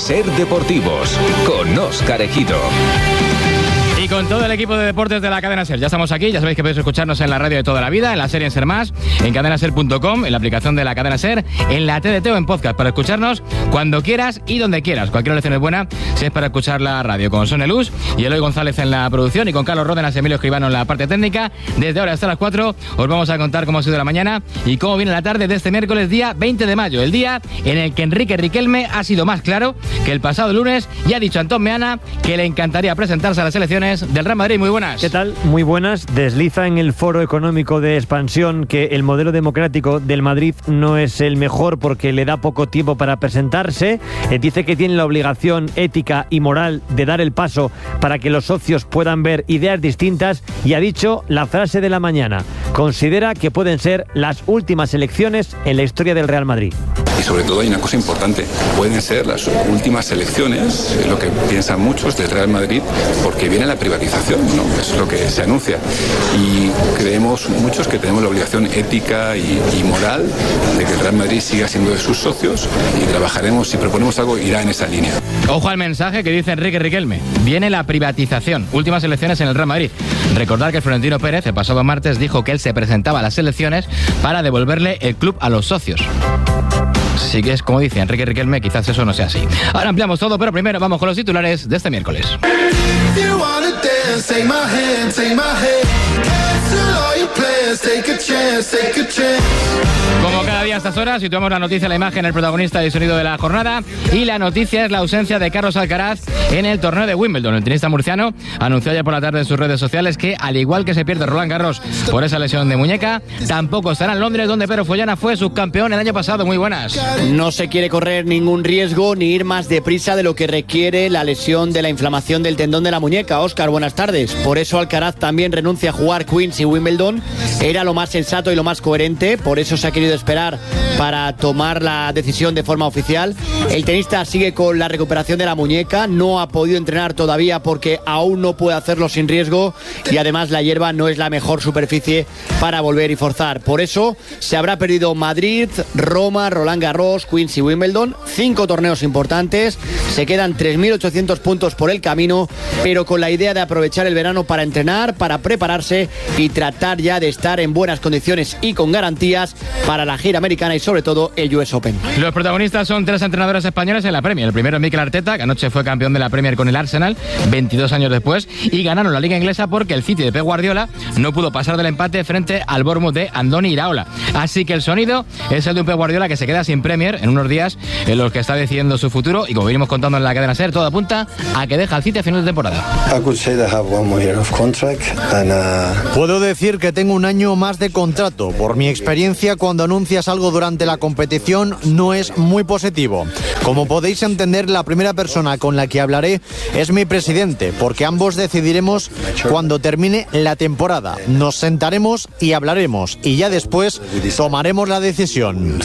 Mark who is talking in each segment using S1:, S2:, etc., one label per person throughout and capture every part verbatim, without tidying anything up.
S1: Ser Deportivos, con Óscar Ejido.
S2: Y con todo el equipo de deportes de la cadena SER. Ya estamos aquí, ya sabéis que podéis escucharnos en la radio de toda la vida, en la serie en Ser Más, en cadena ser punto com, en la aplicación de la cadena SER, en la T D T o en podcast, para escucharnos cuando quieras y donde quieras. Cualquier lección es buena si es para escuchar la radio. Con Sonia Luz y Eloy González en la producción y con Carlos Ródenas y Emilio Escribano en la parte técnica. Desde ahora hasta las cuatro os vamos a contar cómo ha sido la mañana y cómo viene la tarde de este miércoles, día veinte de mayo, el día en el que Enrique Riquelme ha sido más claro que el pasado lunes y ha dicho a Antón Meana que le encantaría presentarse a las elecciones del Real Madrid. Muy buenas.
S3: ¿Qué tal? Muy buenas. Desliza en el Foro Económico de Expansión que el modelo democrático del Madrid no es el mejor porque le da poco tiempo para presentarse. Eh, dice que tiene la obligación ética y moral de dar el paso para que los socios puedan ver ideas distintas y ha dicho la frase de la mañana. Considera que pueden ser las últimas elecciones en la historia del Real Madrid.
S4: Y sobre todo hay una cosa importante, pueden ser las últimas elecciones, es lo que piensan muchos del Real Madrid, porque viene la privatización, ¿no? Es lo que se anuncia. Y creemos muchos que tenemos la obligación ética y, y moral de que el Real Madrid siga siendo de sus socios y trabajaremos, si proponemos algo, irá en esa línea.
S2: Ojo al mensaje que dice Enrique Riquelme. Viene la privatización, últimas elecciones en el Real Madrid. Recordar que Florentino Pérez el pasado martes dijo que él se presentaba a las elecciones para devolverle el club a los socios. Sí que es como dice Enrique Riquelme, quizás eso no sea así. Ahora ampliamos todo, pero primero vamos con los titulares de este miércoles. Como cada día a estas horas, situamos la noticia, la imagen, el protagonista y el sonido de la jornada. Y la noticia es la ausencia de Carlos Alcaraz en el torneo de Wimbledon. El tenista murciano anunció ayer por la tarde en sus redes sociales que, al igual que se pierde Roland Garros por esa lesión de muñeca, tampoco estará en Londres, donde Pedro Follana fue subcampeón el año pasado. Muy buenas.
S5: No se quiere correr ningún riesgo ni ir más deprisa de lo que requiere la lesión de la inflamación del tendón de la muñeca. Óscar, buenas tardes. Por eso Alcaraz también renuncia a jugar Queens y Wimbledon. Era lo más sensato y lo más coherente, por eso se ha querido esperar para tomar la decisión de forma oficial. El tenista sigue con la recuperación de la muñeca, no ha podido entrenar todavía porque aún no puede hacerlo sin riesgo y además la hierba no es la mejor superficie para volver y forzar. Por eso se habrá perdido Madrid, Roma, Roland Garros, Queens y Wimbledon, cinco torneos importantes, se quedan tres mil ochocientos puntos por el camino, pero con la idea de aprovechar el verano para entrenar, para prepararse y tratar ya de estar en buenas condiciones y con garantías para la gira americana y sobre todo el U S Open.
S2: Los protagonistas son tres entrenadores españoles en la Premier. El primero es Mikel Arteta, que anoche fue campeón de la Premier con el Arsenal, veintidós años después, y ganaron la Liga Inglesa porque el City de Pep Guardiola no pudo pasar del empate frente al Bournemouth de Andoni Iraola. Así que el sonido es el de un Pep Guardiola que se queda sin Premier en unos días en los que está decidiendo su futuro y, como venimos contando en la cadena SER, todo apunta a que deja el City a final de temporada.
S6: Puedo decir que tengo un año más de contrato. Por mi experiencia, cuando anuncias algo durante la competición no es muy positivo. Como podéis entender, la primera persona con la que hablaré es mi presidente, porque ambos decidiremos cuando termine la temporada. Nos sentaremos y hablaremos y ya después tomaremos la decisión.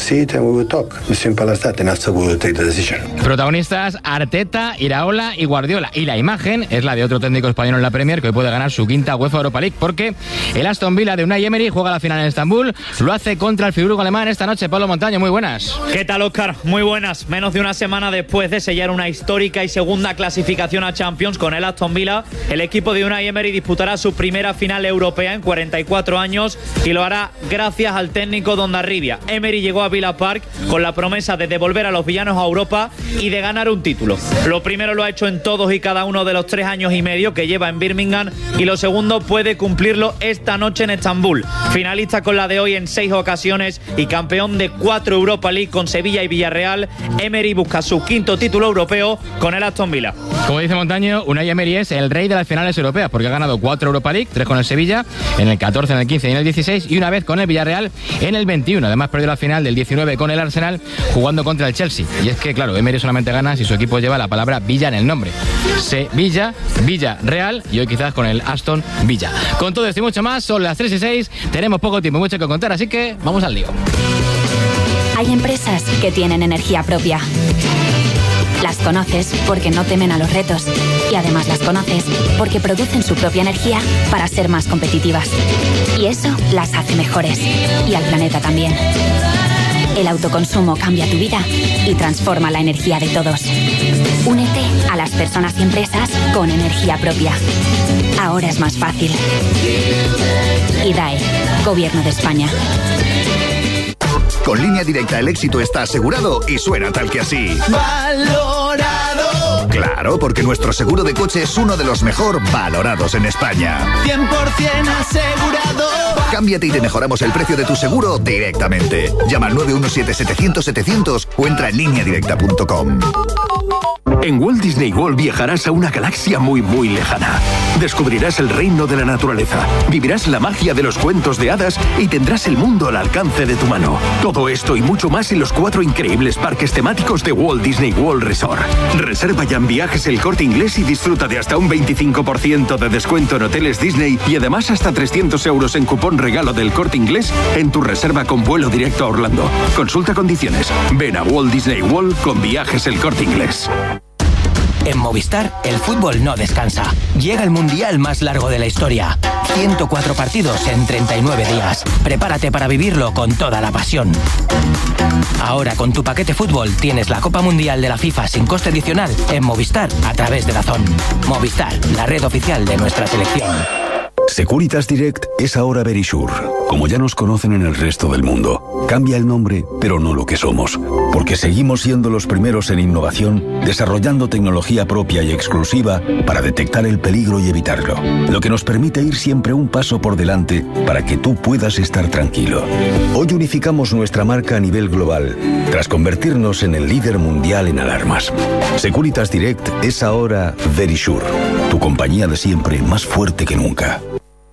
S2: Protagonistas Arteta, Iraola y Guardiola. Y la imagen es la de otro técnico español en la Premier que hoy puede ganar su quinta UEFA Europa League, porque el Aston Villa de Unai Emery juega la final en Estambul. Lo hace contra el friburgo alemán esta noche. Pablo Montaño, muy buenas.
S7: ¿Qué tal, Óscar? Muy buenas. Menos de una semana después de sellar una histórica y segunda clasificación a Champions con el Aston Villa, el equipo de Unai Emery disputará su primera final europea en cuarenta y cuatro años y lo hará gracias al técnico Dondarribia. Emery llegó a Villa Park con la promesa de devolver a los villanos a Europa y de ganar un título. Lo primero lo ha hecho en todos y cada uno de los tres años y medio que lleva en Birmingham, y lo segundo puede cumplirlo esta noche en Estambul. Finalista con la de hoy en seis ocasiones y campeón de cuatro Europa League con Sevilla y Villarreal, Emery busca su quinto título europeo con el Aston Villa.
S2: Como dice Montaño, Unai Emery es el rey de las finales europeas porque ha ganado cuatro Europa League, tres con el Sevilla, en el catorce, en el quince y en el dieciséis, y una vez con el Villarreal en el veintiuno. Además perdió la final del diecinueve con el Arsenal jugando contra el Chelsea. Y es que, claro, Emery solamente gana si su equipo lleva la palabra Villa en el nombre. Sevilla, Villarreal y hoy quizás con el Aston Villa. Con todo esto y mucho más, son las tres y seis, tenemos poco tiempo, mucho que contar, así que vamos al lío.
S8: Hay empresas que tienen energía propia. Las conoces porque no temen a los retos y además las conoces porque producen su propia energía para ser más competitivas. Y eso las hace mejores y al planeta también. El autoconsumo cambia tu vida y transforma la energía de todos. Únete a las personas y empresas con energía propia. Ahora es más fácil. I D A E, Gobierno de España.
S9: Con Línea Directa el éxito está asegurado y suena tal que así. ¡Valorado! Claro, porque nuestro seguro de coche es uno de los mejor valorados en España.
S10: cien por ciento asegurado.
S9: Cámbiate y te mejoramos el precio de tu seguro directamente. Llama al nueve uno siete setecientos setecientos o entra en línea directa punto com.
S11: En Walt Disney World viajarás a una galaxia muy muy lejana. Descubrirás el reino de la naturaleza, vivirás la magia de los cuentos de hadas y tendrás el mundo al alcance de tu mano. Todo esto y mucho más en los cuatro increíbles parques temáticos de Walt Disney World Resort. Reserva ya en Viajes El Corte Inglés y disfruta de hasta un veinticinco por ciento de descuento en hoteles Disney y además hasta trescientos euros en cupón regalo del Corte Inglés en tu reserva con vuelo directo a Orlando. Consulta condiciones. Ven a Walt Disney World con Viajes El Corte Inglés.
S12: En Movistar, el fútbol no descansa. Llega el mundial más largo de la historia. ciento cuatro partidos en treinta y nueve días. Prepárate para vivirlo con toda la pasión. Ahora con tu paquete fútbol tienes la Copa Mundial de la FIFA sin coste adicional en Movistar a través de DAZN. Movistar, la red oficial de nuestra selección.
S13: Securitas Direct es ahora Verisure, como ya nos conocen en el resto del mundo. Cambia el nombre, pero no lo que somos, porque seguimos siendo los primeros en innovación, desarrollando tecnología propia y exclusiva para detectar el peligro y evitarlo, lo que nos permite ir siempre un paso por delante para que tú puedas estar tranquilo. Hoy unificamos nuestra marca a nivel global, tras convertirnos en el líder mundial en alarmas. Securitas Direct es ahora Verisure, tu compañía de siempre más fuerte que nunca.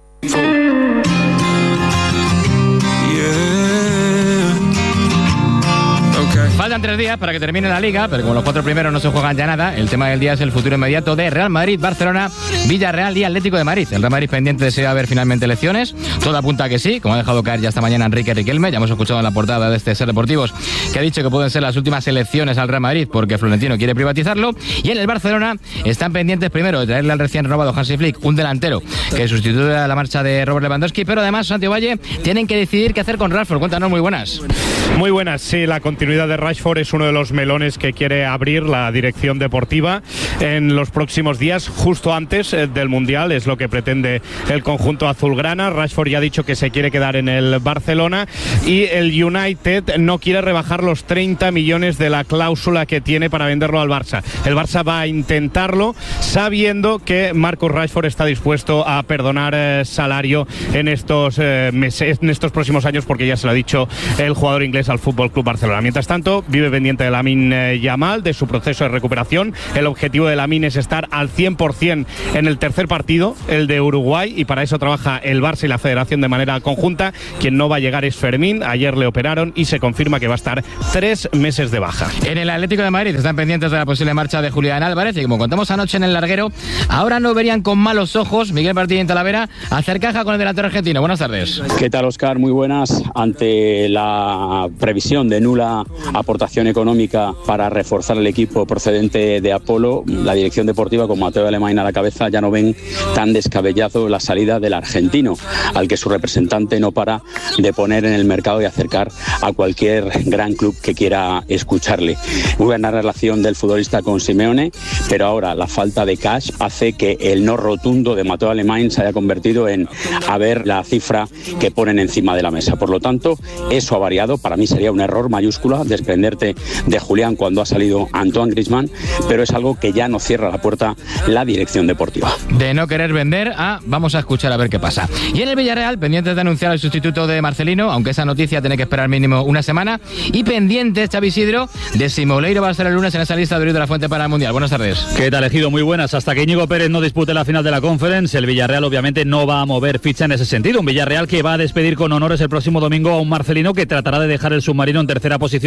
S2: Faltan tres días para que termine la Liga, pero como los cuatro primeros no se juegan ya nada, el tema del día es el futuro inmediato de Real Madrid, Barcelona, Villarreal y Atlético de Madrid. El Real Madrid pendiente de si va a haber finalmente elecciones. Todo apunta a que sí, como ha dejado caer ya esta mañana Enrique Riquelme. Ya hemos escuchado en la portada de este Ser Deportivos que ha dicho que pueden ser las últimas elecciones al Real Madrid porque Florentino quiere privatizarlo. Y en el Barcelona están pendientes primero de traerle al recién renovado Hansi Flick un delantero que sustituya a la marcha de Robert Lewandowski, pero además Santiago Valle tienen que decidir qué hacer con Rashford. Cuéntanos, muy buenas.
S14: Muy buenas, sí, la continuidad de Rashford es uno de los melones que quiere abrir la dirección deportiva en los próximos días, justo antes del Mundial, es lo que pretende el conjunto azulgrana. Rashford ya ha dicho que se quiere quedar en el Barcelona y el United no quiere rebajar los treinta millones de la cláusula que tiene para venderlo al Barça. El Barça va a intentarlo sabiendo que Marcus Rashford está dispuesto a perdonar eh, salario en estos eh, meses, en estos próximos años, porque ya se lo ha dicho el jugador inglés al Fútbol Club Barcelona. Mientras tanto, vive pendiente de Lamine Yamal, de su proceso de recuperación. El objetivo de Lamine es estar al cien por ciento en el tercer partido, el de Uruguay, y para eso trabaja el Barça y la Federación de manera conjunta. Quien no va a llegar es Fermín. Ayer le operaron y se confirma que va a estar tres meses de baja.
S2: En el Atlético de Madrid están pendientes de la posible marcha de Julián Álvarez y como contamos anoche en el larguero, ahora no verían con malos ojos Miguel Martín en Talavera hacer caja con el delantero argentino. Buenas tardes.
S15: ¿Qué tal, Óscar? Muy buenas. Ante la previsión de nula aportación económica para reforzar el equipo procedente de Apolo, la dirección deportiva con Mateo Alemán a la cabeza ya no ven tan descabellado la salida del argentino, al que su representante no para de poner en el mercado y acercar a cualquier gran club que quiera escucharle. Muy buena relación del futbolista con Simeone, pero ahora la falta de cash hace que el no rotundo de Mateo Alemán se haya convertido en a ver la cifra que ponen encima de la mesa. Por lo tanto, eso ha variado. Para mí sería un error mayúscula desprenderte de Julián cuando ha salido Antoine Griezmann, pero es algo que ya no cierra la puerta la dirección deportiva.
S2: De no querer vender a vamos a escuchar a ver qué pasa. Y en el Villarreal, pendientes de anunciar el sustituto de Marcelino, aunque esa noticia tiene que esperar mínimo una semana, y pendientes, Xavi Isidro, de si Moleiro va a estar el lunes en esa lista de Luis de la Fuente para el Mundial. Buenas tardes.
S16: ¿Qué tal, Ejido? Muy buenas. Hasta que Íñigo Pérez no dispute la final de la Conference, el Villarreal obviamente no va a mover ficha en ese sentido. Un Villarreal que va a despedir con honores el próximo domingo a un Marcelino que tratará de dejar el submarino en tercera posición después de meter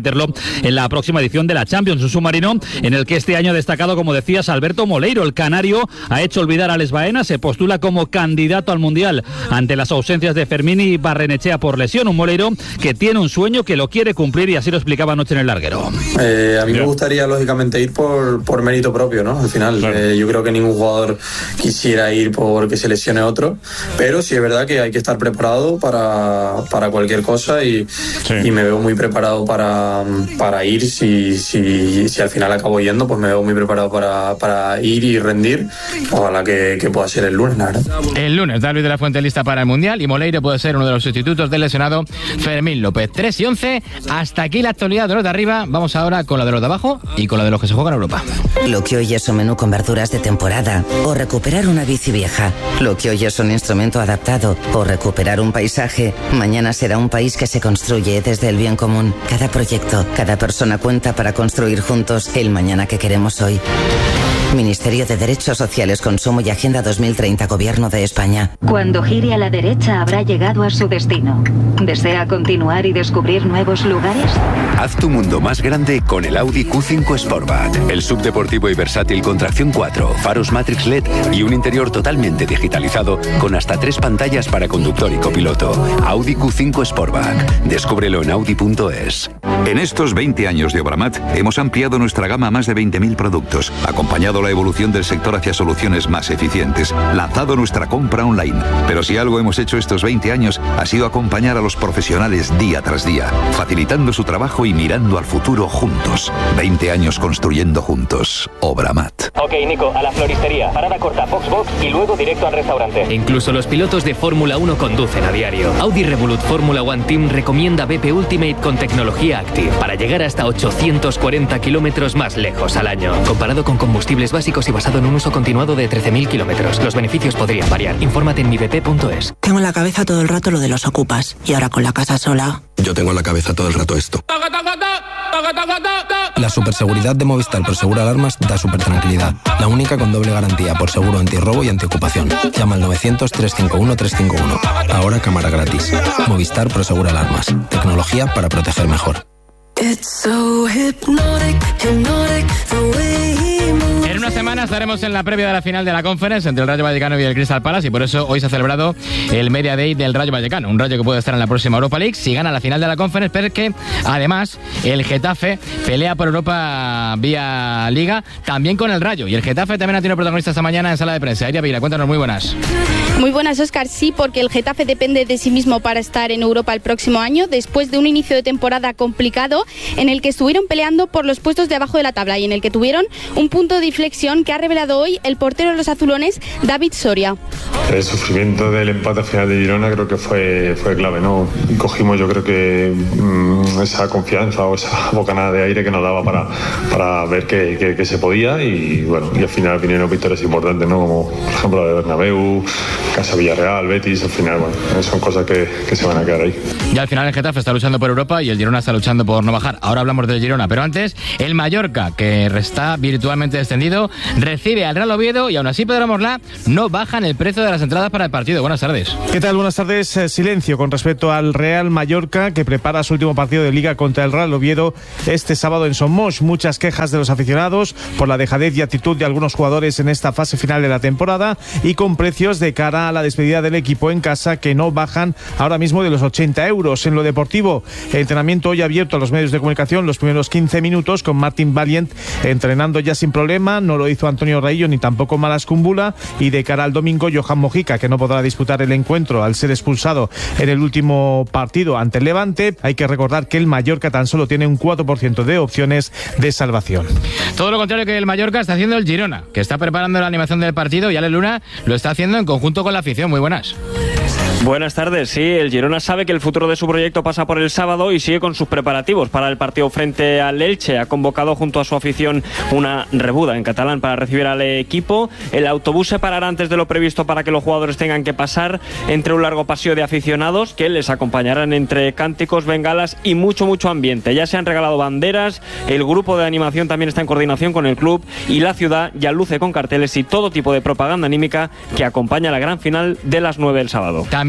S16: meterlo en la próxima edición de la Champions. Un submarino en el que este año ha destacado, como decías, Alberto Moleiro. El canario ha hecho olvidar a Les Baena, se postula como candidato al Mundial ante las ausencias de Fermín y Barrenechea por lesión. Un Moleiro que tiene un sueño, que lo quiere cumplir, y así lo explicaba anoche en el larguero.
S17: Eh, a mí me gustaría, lógicamente, ir por, por mérito propio, ¿no? Al final, claro. eh, yo creo que ningún jugador quisiera ir porque se lesione otro, pero sí es verdad que hay que estar preparado para, para cualquier cosa y, sí. y me veo muy preparado para, para ir. Si, si, si al final acabo yendo, pues me veo muy preparado para, para ir y rendir. Ojalá que, que pueda ser el lunes, la verdad.
S2: El lunes, David de la Fuente lista para el Mundial y Moleiro puede ser uno de los sustitutos del lesionado Fermín López. tres y once, hasta aquí la actualidad de los de arriba. Vamos ahora con la de los de abajo y con la de los que se juegan en Europa.
S18: Lo que hoy es un menú con verduras de temporada o recuperar una bici vieja. Lo que hoy es un instrumento adaptado o recuperar un paisaje. Mañana será un país que se construye desde el bien común. Cada proyecto, cada persona cuenta para construir juntos el mañana que queremos hoy. Ministerio de Derechos Sociales, Consumo y Agenda dos mil treinta, Gobierno de España.
S19: Cuando gire a la derecha habrá llegado a su destino. ¿Desea continuar y descubrir nuevos lugares?
S20: Haz tu mundo más grande con el Audi Q cinco Sportback. El subdeportivo y versátil con tracción cuatro, faros Matrix L E D y un interior totalmente digitalizado con hasta tres pantallas para conductor y copiloto. Audi Q cinco Sportback. Descúbrelo en audi punto es.
S21: En estos veinte años de Obramat hemos ampliado nuestra gama a más de veinte mil productos, acompañado la evolución del sector hacia soluciones más eficientes, lanzado nuestra compra online. Pero si algo hemos hecho estos veinte años ha sido acompañar a los profesionales día tras día, facilitando su trabajo y mirando al futuro juntos. veinte años construyendo juntos. Obramat.
S22: Ok, Nico, a la floristería, parada corta, box box y luego directo al restaurante.
S23: Incluso los pilotos de Fórmula uno conducen a diario. Audi Revolut Fórmula One Team recomienda B P Ultimate con tecnología Active para llegar hasta ochocientos cuarenta kilómetros más lejos al año. Comparado con combustibles básicos y basado en un uso continuado de trece mil kilómetros. Los beneficios podrían variar. Infórmate en mi b p punto es.
S24: Tengo en la cabeza todo el rato lo de los ocupas. Y ahora con la casa sola...
S25: Yo tengo en la cabeza todo el rato esto. La superseguridad de Movistar por Seguro Alarmas da super tranquilidad. La única con doble garantía por seguro antirrobo y antiocupación. Llama al novecientos, trescientos cincuenta y uno, trescientos cincuenta y uno. Ahora cámara gratis. Movistar por Seguro Alarmas. Tecnología para proteger mejor.
S2: En unas semanas estaremos en la previa de la final de la Conference entre el Rayo Vallecano y el Crystal Palace, y por eso hoy se ha celebrado el Media Day del Rayo Vallecano, un Rayo que puede estar en la próxima Europa League si gana la final de la Conference, pero que además el Getafe pelea por Europa vía Liga también con el Rayo, y el Getafe también ha tenido protagonista esta mañana en sala de prensa. Iria Vila, cuéntanos, muy buenas.
S26: Muy buenas, Óscar. Sí, porque el Getafe depende de sí mismo para estar en Europa el próximo año, después de un inicio de temporada complicado en el que estuvieron peleando por los puestos de abajo de la tabla y en el que tuvieron un punto de inflexión que ha revelado hoy el portero de los azulones, David Soria.
S27: El sufrimiento del empate final de Girona creo que fue, fue clave, ¿no? Y cogimos, yo creo que mmm, esa confianza o esa bocanada de aire que nos daba para, para ver que, que, que se podía, y bueno, y al final vinieron victorias importantes, ¿no? Como por ejemplo la de Bernabéu, Casa Villarreal, Betis. Al final, bueno, son cosas que, que se van a quedar ahí.
S2: Y al final el Getafe está luchando por Europa y el Girona está luchando por no bajar. Ahora hablamos del Girona, pero antes el Mallorca, que está virtualmente descendido, recibe al Real Oviedo y aún así Pedro Morlá no bajan el precio de las entradas para el partido. Buenas tardes.
S28: ¿Qué tal? Buenas tardes. Eh, silencio con respecto al Real Mallorca, que prepara su último partido de Liga contra el Real Oviedo este sábado en Somos. Muchas quejas de los aficionados por la dejadez y actitud de algunos jugadores en esta fase final de la temporada, y con precios de cara a la despedida del equipo en casa que no bajan ahora mismo de los ochenta euros. En lo deportivo, el entrenamiento hoy abierto a los medios de comunicación los primeros quince minutos, con Martin Valiant entrenando ya sin problema. No lo hizo Antonio Raillo ni tampoco Malas Kumbula, y de cara al domingo, Johan Mojica, que no podrá disputar el encuentro al ser expulsado en el último partido ante el Levante. Hay que recordar que el Mallorca tan solo tiene un cuatro por ciento de opciones de salvación.
S2: Todo lo contrario que el Mallorca está haciendo el Girona, que está preparando la animación del partido, y Ale Luna lo está haciendo en conjunto con la afición. Muy buenas.
S29: Buenas tardes. Sí, el Girona sabe que el futuro de su proyecto pasa por el sábado y sigue con sus preparativos para el partido frente al Elche. Ha convocado junto a su afición una rebuda en catalán para recibir al equipo. El autobús se parará antes de lo previsto para que los jugadores tengan que pasar entre un largo pasillo de aficionados que les acompañarán entre cánticos, bengalas y mucho, mucho ambiente. Ya se han regalado banderas, el grupo de animación también está en coordinación con el club, y la ciudad ya luce con carteles y todo tipo de propaganda anímica que acompaña la gran final de las nueve del sábado.
S2: También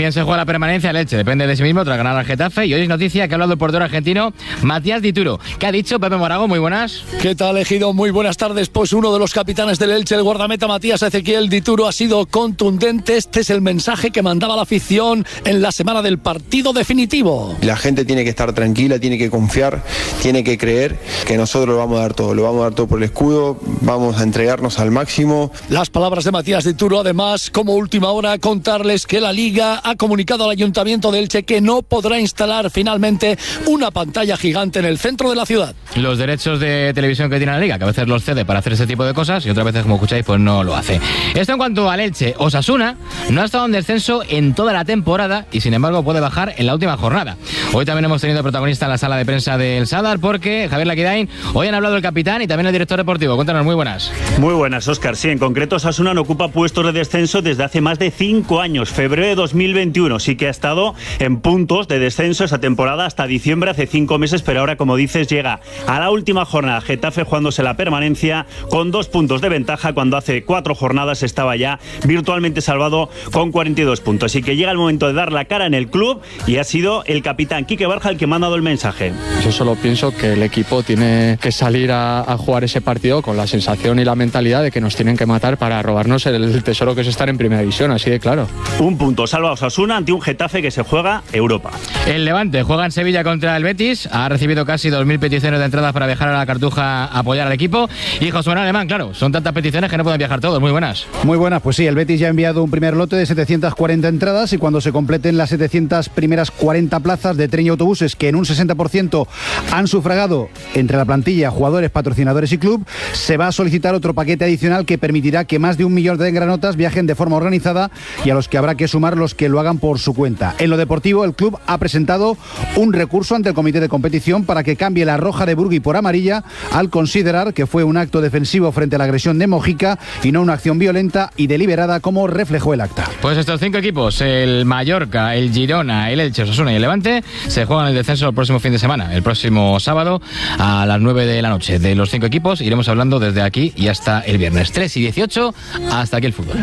S2: También se juega la permanencia. El Elche depende de sí mismo tras ganar al Getafe. Y hoy es noticia que ha hablado el portero argentino Matías Dituro. ¿Qué ha dicho Pepe Morago? Muy buenas.
S1: ¿Qué tal, Ejido? Muy buenas tardes. Pues uno de los capitanes del Elche, el guardameta Matías Ezequiel Dituro, ha sido contundente. Este es el mensaje que mandaba la afición en la semana del partido definitivo.
S3: La gente tiene que estar tranquila, tiene que confiar, tiene que creer que nosotros lo vamos a dar todo. Lo vamos a dar todo por el escudo, vamos a entregarnos al máximo.
S1: Las palabras de Matías Dituro, además, como última hora, contarles que la Liga ha comunicado al Ayuntamiento de Elche que no podrá instalar finalmente una pantalla gigante en el centro de la ciudad.
S2: Los derechos de televisión que tiene la Liga, que a veces los cede para hacer ese tipo de cosas y otras veces, como escucháis, pues no lo hace. Esto en cuanto al Elche. Osasuna no ha estado en descenso en toda la temporada y sin embargo puede bajar en la última jornada. Hoy también hemos tenido protagonista en la sala de prensa del Sadar porque Javier Laquidain, hoy han hablado el capitán y también el director deportivo. Cuéntanos, muy buenas.
S4: Muy buenas, Óscar. Sí, en concreto Osasuna no ocupa puestos de descenso desde hace más de cinco años, febrero de dos mil veintiuno. Sí que ha estado en puntos de descenso esa temporada hasta diciembre, hace cinco meses, pero ahora, como dices, llega a la última jornada. Getafe jugándose la permanencia con dos puntos de ventaja cuando hace cuatro jornadas estaba ya virtualmente salvado con cuarenta y dos puntos. Así que llega el momento de dar la cara en el club y ha sido el capitán Quique Barja el que me ha dado el mensaje.
S5: Yo solo pienso que el equipo tiene que salir a, a jugar ese partido con la sensación y la mentalidad de que nos tienen que matar para robarnos el, el tesoro que es estar en primera división, así de claro.
S4: Un punto salva a Osasuna ante un Getafe que se juega Europa.
S2: El Levante juega en Sevilla contra el Betis, ha recibido casi dos mil peticiones de entradas para viajar a la Cartuja a apoyar al equipo y José Manuel Alemán, claro, son tantas peticiones que no pueden viajar todos. Muy buenas.
S6: Muy buenas, pues sí, el Betis ya ha enviado un primer lote de setecientas cuarenta entradas y cuando se completen las setecientas primeras cuarenta plazas de tren y autobuses que en un sesenta por ciento han sufragado entre la plantilla, jugadores, patrocinadores y club, se va a solicitar otro paquete adicional que permitirá que más de un millón de engranotas viajen de forma organizada y a los que habrá que sumar los que lo hagan por su cuenta. En lo deportivo, el club ha presentado un recurso ante el comité de competición para que cambie la roja de Burgui por amarilla al considerar que fue un acto defensivo frente a la agresión de Mojica y no una acción violenta y deliberada como reflejó el acta.
S2: Pues estos cinco equipos, el Mallorca, el Girona, el Elche, Osasuna y el Levante, se juegan el descenso el próximo fin de semana, el próximo sábado a las nueve de la noche. De los cinco equipos iremos hablando desde aquí y hasta el viernes tres y dieciocho, hasta aquí el fútbol.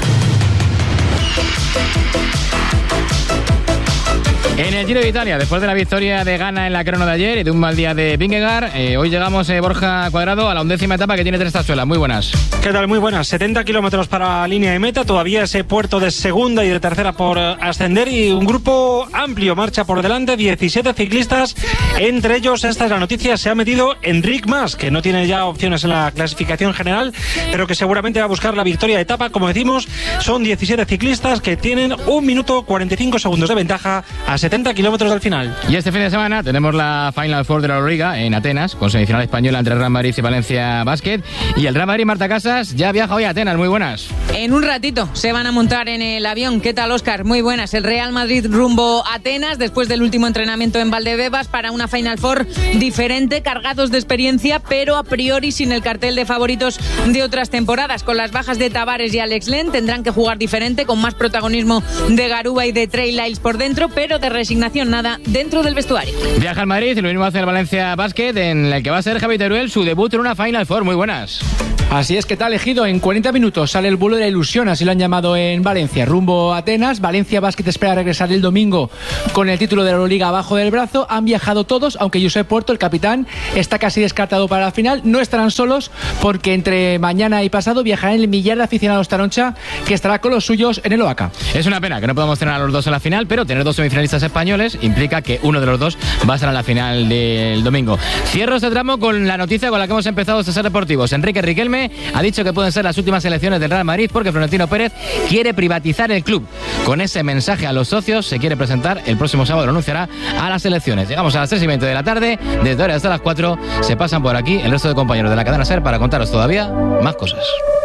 S2: En el Giro de Italia, después de la victoria de Ganna en la crono de ayer y de un mal día de Vingegaard, eh, hoy llegamos, eh, Borja Cuadrado, a la undécima etapa que tiene tres tazuelas. Muy buenas.
S7: ¿Qué tal? Muy buenas. setenta kilómetros para la línea de meta, todavía ese puerto de segunda y de tercera por ascender y un grupo amplio marcha por delante, diecisiete ciclistas, entre ellos, esta es la noticia, se ha metido Enric Mas, que no tiene ya opciones en la clasificación general, pero que seguramente va a buscar la victoria de etapa. Como decimos, son diecisiete ciclistas que tienen un minuto cuarenta y cinco segundos de ventaja a setenta kilómetros del final.
S2: Y este fin de semana tenemos la Final Four de la Euroliga en Atenas, con semifinal española entre Real Madrid y Valencia Basket. Y el Real Madrid, Marta Casas, ya viaja hoy a Atenas. Muy buenas.
S8: En un ratito se van a montar en el avión. ¿Qué tal, Óscar? Muy buenas. El Real Madrid rumbo a Atenas después del último entrenamiento en Valdebebas para una Final Four diferente, cargados de experiencia, pero a priori sin el cartel de favoritos de otras temporadas. Con las bajas de Tavares y Alex Len tendrán que jugar diferente, con más protagonismo de Garuba y de Trey Lyles por dentro, pero de resignación nada dentro del vestuario.
S2: Viaja al Madrid y lo mismo hace el Valencia Basket, en el que va a ser Javi Teruel su debut en una Final Four. Muy buenas.
S9: Así es, que tal, Ejido. En cuarenta minutos sale el vuelo de la ilusión, así lo han llamado en Valencia, rumbo a Atenas. Valencia Basket espera regresar el domingo con el título de la Euroliga abajo del brazo. Han viajado todos, aunque Josep Puerto, el capitán, está casi descartado para la final. No estarán solos porque entre mañana y pasado viajarán el millar de aficionados Taroncha, que estará con los suyos en el O A C A.
S2: Es una pena que no podamos tener a los dos en la final, pero tener dos semifinalistas españoles implica que uno de los dos va a estar en la final del domingo. Cierro este tramo con la noticia con la que hemos empezado estos deportivos. Enrique Riquelme ha dicho que pueden ser las últimas elecciones del Real Madrid porque Florentino Pérez quiere privatizar el club. Con ese mensaje a los socios se quiere presentar el próximo sábado, lo anunciará a las elecciones. Llegamos a las tres y veinte de la tarde, desde ahora hasta las cuatro se pasan por aquí el resto de compañeros de la cadena SER para contaros todavía más cosas.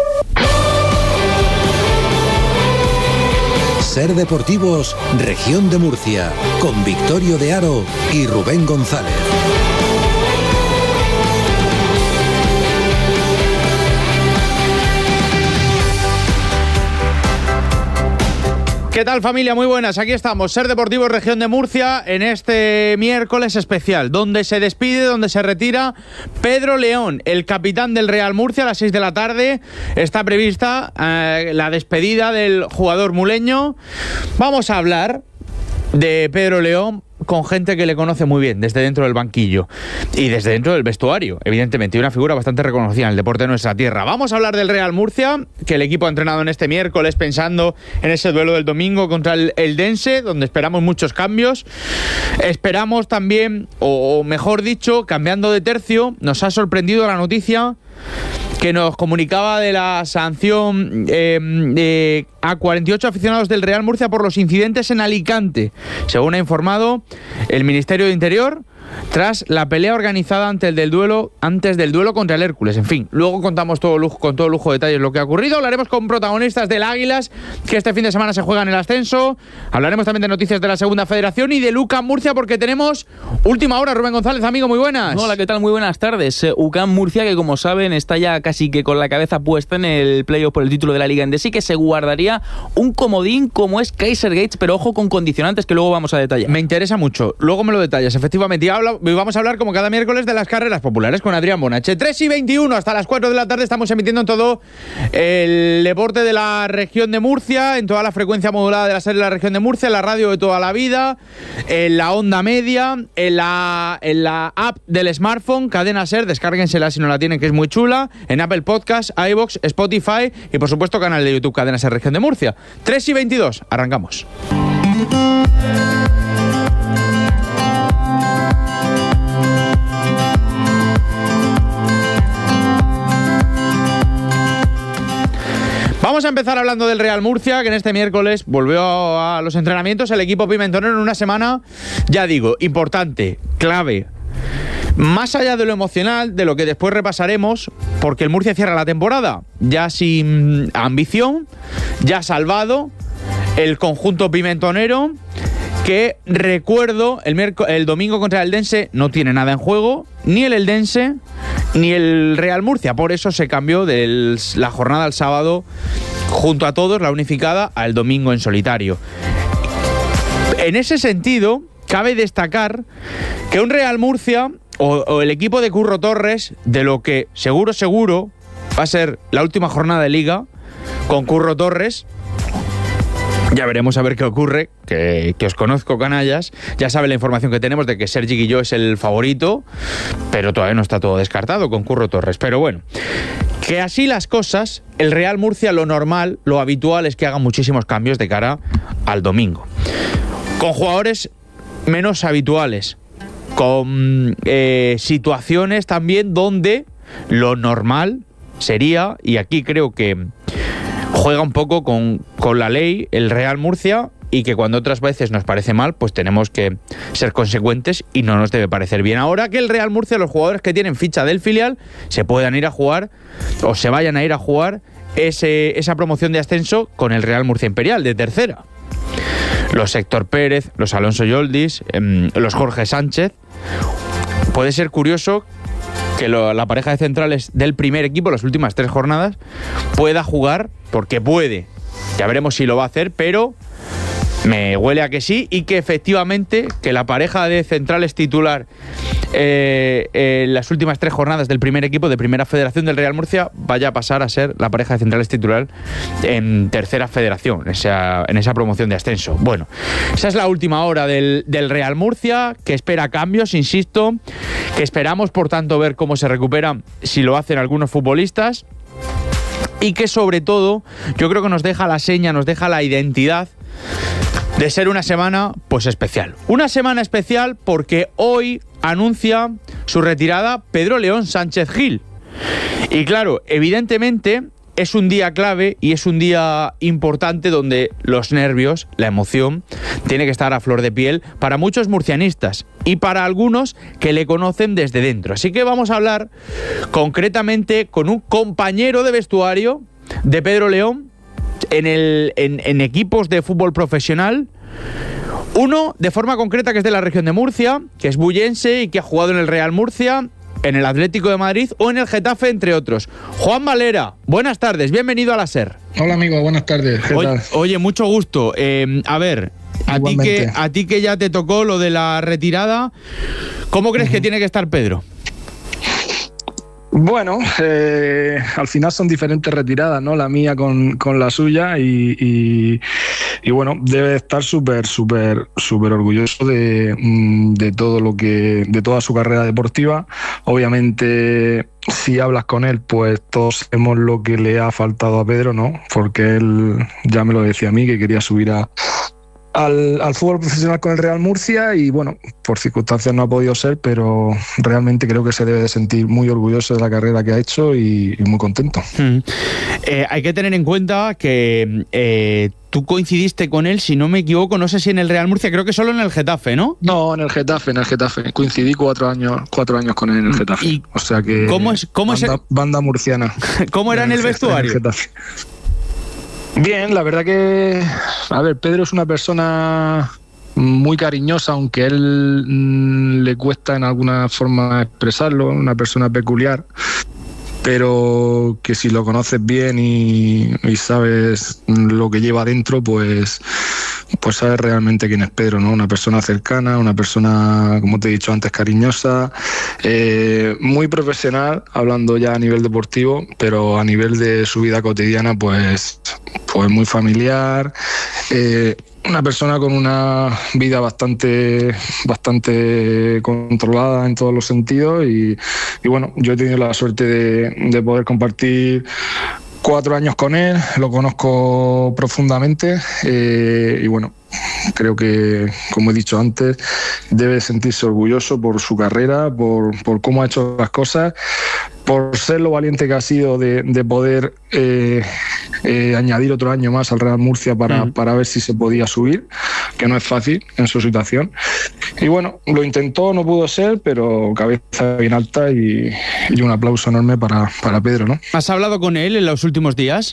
S10: SER Deportivos, Región de Murcia, con Victorio de Aro y Rubén González.
S11: ¿Qué tal, familia? Muy buenas, aquí estamos, Ser Deportivo Región de Murcia, en este miércoles especial, donde se despide, donde se retira Pedro León, el capitán del Real Murcia. A las seis de la tarde está prevista eh, la despedida del jugador muleño. Vamos a hablar de Pedro León con gente que le conoce muy bien, desde dentro del banquillo y desde dentro del vestuario, evidentemente, y una figura bastante reconocida en el deporte de nuestra tierra. Vamos a hablar del Real Murcia, que el equipo ha entrenado en este miércoles pensando en ese duelo del domingo contra el Eldense, donde esperamos muchos cambios. Esperamos también, o mejor dicho, cambiando de tercio, nos ha sorprendido la noticia que nos comunicaba de la sanción eh, eh, a cuarenta y ocho aficionados del Real Murcia por los incidentes en Alicante, según ha informado el Ministerio de Interior, tras la pelea organizada antes del duelo, antes del duelo contra el Hércules. En fin, luego contamos todo lujo, con todo lujo de detalles lo que ha ocurrido. Hablaremos con protagonistas del Águilas, que este fin de semana se juega en el ascenso. Hablaremos también de noticias de la Segunda Federación y del U C A M Murcia, porque tenemos última hora. Rubén González, amigo, muy buenas.
S12: Hola, ¿qué tal? Muy buenas tardes. U C A M Murcia, que como saben está ya casi que con la cabeza puesta en el playoff por el título de la Liga Endesa, y que se guardaría un comodín como es Kaiser Gates, pero ojo con condicionantes que luego vamos a detallar.
S11: Me interesa mucho, luego me lo detallas, efectivamente. Y habla, vamos a hablar como cada miércoles de las carreras populares con Adrián Bonache. tres y veintiuno hasta las cuatro de la tarde estamos emitiendo en todo el deporte de la región de Murcia, en toda la frecuencia modulada de la serie de la región de Murcia, en la radio de toda la vida, en la onda media, en la, en la app del smartphone, Cadena Ser, descárguensela si no la tienen, que es muy chula, en Apple Podcast, iVoox, Spotify y por supuesto canal de YouTube Cadena Ser Región de Murcia. tres y veintidós, arrancamos. Vamos a empezar hablando del Real Murcia, que en este miércoles volvió a los entrenamientos. El equipo pimentonero en una semana, ya digo, importante, clave. Más allá de lo emocional, de lo que después repasaremos, porque el Murcia cierra la temporada ya sin ambición, ya salvado, el conjunto pimentonero, que recuerdo, el, el domingo contra el Eldense no tiene nada en juego, ni el Eldense ni el Real Murcia. Por eso se cambió de la jornada al sábado junto a todos, la unificada, al domingo en solitario. En ese sentido, cabe destacar que un Real Murcia o, o el equipo de Curro Torres, de lo que seguro, seguro va a ser la última jornada de Liga con Curro Torres. Ya veremos a ver qué ocurre, que, que os conozco, canallas. Ya saben la información que tenemos de que Sergi Guilló es el favorito, pero todavía no está todo descartado con Curro Torres. Pero bueno, que así las cosas, el Real Murcia, lo normal, lo habitual es que haga muchísimos cambios de cara al domingo. Con jugadores menos habituales, con eh, situaciones también donde lo normal sería, y aquí creo que juega un poco con, con la ley el Real Murcia, y que cuando otras veces nos parece mal, pues tenemos que ser consecuentes y no nos debe parecer bien. Ahora que el Real Murcia, los jugadores que tienen ficha del filial, se puedan ir a jugar o se vayan a ir a jugar ese, esa promoción de ascenso con el Real Murcia Imperial de tercera. Los Héctor Pérez, los Alonso Yoldis, eh, los Jorge Sánchez. Puede ser curioso que lo, la pareja de centrales del primer equipo, las últimas tres jornadas, pueda jugar, porque puede. Ya veremos si lo va a hacer, pero me huele a que sí, y que efectivamente que la pareja de centrales titular eh, eh, las últimas tres jornadas del primer equipo de Primera Federación del Real Murcia vaya a pasar a ser la pareja de centrales titular en Tercera Federación, esa, en esa promoción de ascenso. Bueno, esa es la última hora del, del Real Murcia, que espera cambios, insisto, que esperamos por tanto ver cómo se recupera, si lo hacen algunos futbolistas, y que sobre todo yo creo que nos deja la seña, nos deja la identidad de ser una semana pues especial. Una semana especial porque hoy anuncia su retirada Pedro León Sánchez Gil. Y claro, evidentemente es un día clave y es un día importante donde los nervios, la emoción, tiene que estar a flor de piel para muchos murcianistas y para algunos que le conocen desde dentro. Así que vamos a hablar concretamente con un compañero de vestuario de Pedro León en, el, en, en equipos de fútbol profesional. Uno de forma concreta que es de la región de Murcia, que es bullense y que ha jugado en el Real Murcia, en el Atlético de Madrid o en el Getafe, entre otros. Juan Valera, buenas tardes, bienvenido a la SER.
S13: Hola amigo, buenas tardes. ¿Qué
S11: oye,
S13: tal?
S11: oye, mucho gusto. Eh, a ver, a ti, que, a ti que ya te tocó lo de la retirada, ¿cómo crees uh-huh. que tiene que estar Pedro?
S13: Bueno, eh, al final son diferentes retiradas, ¿no? La mía con, con la suya y, y, y bueno, debe estar súper, súper, súper orgulloso de, de todo lo que, de toda su carrera deportiva. Obviamente, si hablas con él, pues todos sabemos lo que le ha faltado a Pedro, ¿no? Porque él ya me lo decía a mí, que quería subir a Al, al fútbol profesional con el Real Murcia y bueno, por circunstancias no ha podido ser, pero realmente creo que se debe de sentir muy orgulloso de la carrera que ha hecho y, y muy contento.
S11: Mm. Eh, hay que tener en cuenta que eh, tú coincidiste con él, si no me equivoco, no sé si en el Real Murcia, creo que solo en el Getafe, ¿no?
S13: No, en el Getafe, en el Getafe. Coincidí cuatro años, cuatro años con él en el Getafe.
S11: ¿Y
S13: o sea que
S11: cómo es, cómo
S13: banda,
S11: es el...
S13: banda murciana.
S11: ¿Cómo era en el vestuario?
S13: En el Getafe. Bien, la verdad que, a ver, Pedro es una persona muy cariñosa, aunque a él mmm, le cuesta en alguna forma expresarlo, una persona peculiar, pero que si lo conoces bien y, y sabes lo que lleva dentro, pues pues sabes realmente quién es Pedro, ¿no? Una persona cercana, una persona, como te he dicho antes, cariñosa, eh, muy profesional, hablando ya a nivel deportivo, pero a nivel de su vida cotidiana, pues, pues muy familiar, eh, una persona con una vida bastante, bastante controlada en todos los sentidos y, y bueno, yo he tenido la suerte de, de poder compartir cuatro años con él, lo conozco profundamente eh, y bueno, creo que, como he dicho antes, debe sentirse orgulloso por su carrera, por, por cómo ha hecho las cosas, por ser lo valiente que ha sido de, de poder eh, eh, añadir otro año más al Real Murcia para, mm. para ver si se podía subir, que no es fácil en su situación. Y bueno, lo intentó, no pudo ser, pero cabeza bien alta y, y un aplauso enorme para, para Pedro, ¿no?
S11: ¿Has hablado con él en los últimos días?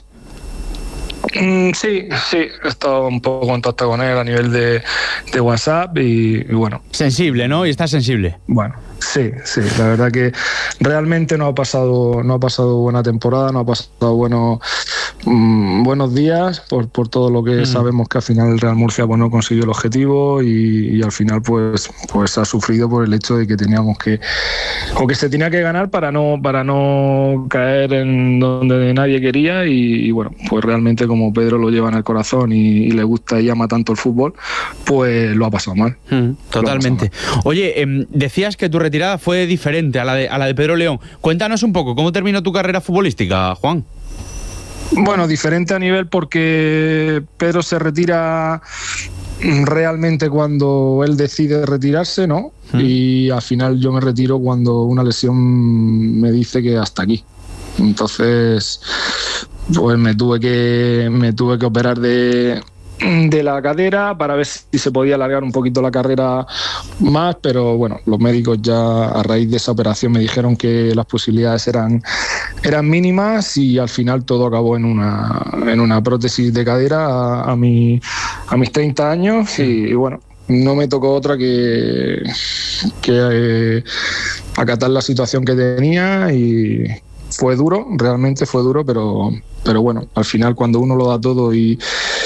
S13: Mm, sí, sí, he estado un poco en contacto con él a nivel de, de WhatsApp y, y bueno.
S11: Sensible, ¿no? Y está sensible.
S13: Bueno, sí, sí, la verdad que realmente no ha pasado, no ha pasado buena temporada, no ha pasado buenos, mmm, buenos días por, por todo lo que mm. sabemos que al final el Real Murcia pues, no consiguió el objetivo y, y al final pues, pues ha sufrido por el hecho de que teníamos que, o que se tenía que ganar para no, para no caer en donde nadie quería y, y bueno, pues realmente como Pedro lo lleva en el corazón y, y le gusta y ama tanto el fútbol, pues lo ha pasado mal.
S11: Mm, totalmente. Pasado mal. Oye, eh, decías que tu retirada fue diferente a la de, a la de Pedro León. Cuéntanos un poco, ¿cómo terminó tu carrera futbolística, Juan?
S13: Bueno, diferente a nivel porque Pedro se retira realmente cuando él decide retirarse, ¿no? Mm. Y al final yo me retiro cuando una lesión me dice que hasta aquí. Entonces, pues me tuve que me tuve que operar de de la cadera para ver si se podía alargar un poquito la carrera más, pero bueno, los médicos ya a raíz de esa operación me dijeron que las posibilidades eran eran mínimas y al final todo acabó en una en una prótesis de cadera a, a, mi, a mis treinta años sí. y, y bueno, no me tocó otra que, que eh, acatar la situación que tenía y fue duro, realmente fue duro, pero, pero bueno, al final cuando uno lo da todo y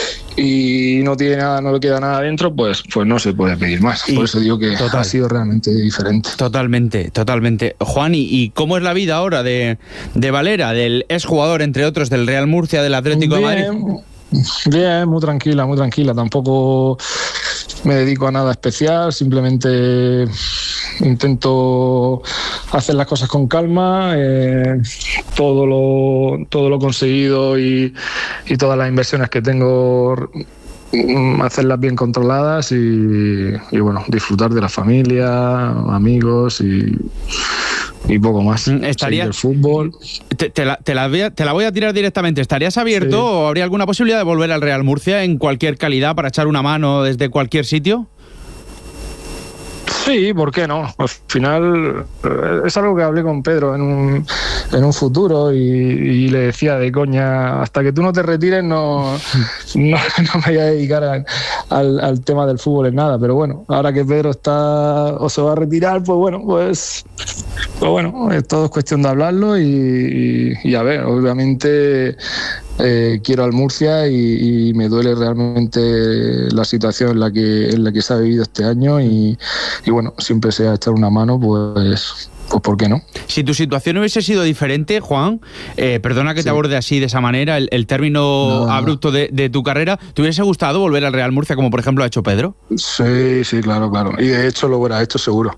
S13: y no tiene nada, no le queda nada dentro, pues, pues no se puede pedir más. Y por eso digo que total. Ha sido realmente diferente.
S11: Totalmente, totalmente. Juan, ¿y, y cómo es la vida ahora de, de Valera, del exjugador, entre otros, del Real Murcia, del Atlético
S13: bien,
S11: de Madrid?
S13: Bien, muy tranquila, muy tranquila. Tampoco me dedico a nada especial, simplemente intento hacer las cosas con calma, eh, todo lo todo lo conseguido y, y todas las inversiones que tengo, hacerlas bien controladas y, y bueno, disfrutar de la familia, amigos y, y poco más.
S11: ¿Estaría
S13: el fútbol?
S11: Te, te, la, te, la voy a, te la voy a tirar directamente. ¿Estarías abierto sí. o habría alguna posibilidad de volver al Real Murcia en cualquier calidad para echar una mano desde cualquier sitio?
S13: Sí, ¿por qué no? Al final es algo que hablé con Pedro en un, en un futuro y, y le decía de coña, hasta que tú no te retires no, no, no me voy a dedicar a, al, al tema del fútbol en nada, pero bueno, ahora que Pedro está o se va a retirar, pues bueno, pues Pues bueno, eh, todo es cuestión de hablarlo y, y, y a ver, obviamente eh, quiero al Murcia y, y me duele realmente la situación en la que en la que se ha vivido este año y, y bueno, siempre sea echar una mano, pues... Pues ¿por qué no?
S11: Si tu situación hubiese sido diferente, Juan, eh, perdona que sí. te aborde así de esa manera, el, el término no, abrupto de, de tu carrera, ¿te hubiese gustado volver al Real Murcia como por ejemplo ha hecho Pedro?
S13: Sí, sí, claro, claro. Y de hecho lo hubiera hecho seguro.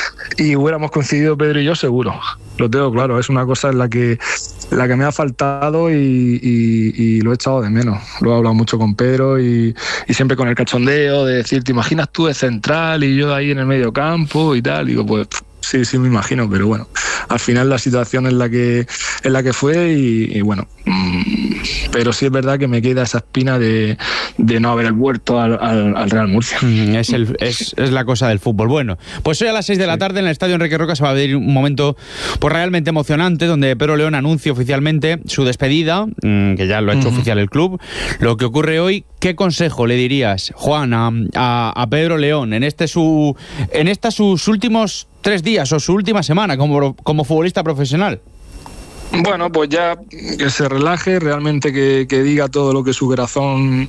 S13: Y hubiéramos coincidido Pedro y yo seguro. Lo tengo claro, es una cosa en la que, la que me ha faltado y, y, y lo he echado de menos. Lo he hablado mucho con Pedro y, y siempre con el cachondeo de decir, ¿te imaginas tú de central y yo ahí en el medio campo y tal? Digo, pues... Sí, sí, me imagino, pero bueno, al final la situación es la que es la que fue y, y bueno, mmm, pero sí es verdad que me queda esa espina de, de no haber vuelto al, al, al Real Murcia.
S11: Mm, es, el, es, es la cosa del fútbol. Bueno, pues hoy a las seis de la tarde en el Estadio Enrique Roca se va a vivir un momento pues realmente emocionante donde Pedro León anuncia oficialmente su despedida, mmm, que ya lo ha hecho uh-huh. oficial el club. Lo que ocurre hoy, ¿qué consejo le dirías, Juan, a, a, a Pedro León en este su en esta sus últimos tres días o su última semana como, como futbolista profesional?
S13: Bueno, pues ya que se relaje, realmente que, que diga todo lo que su corazón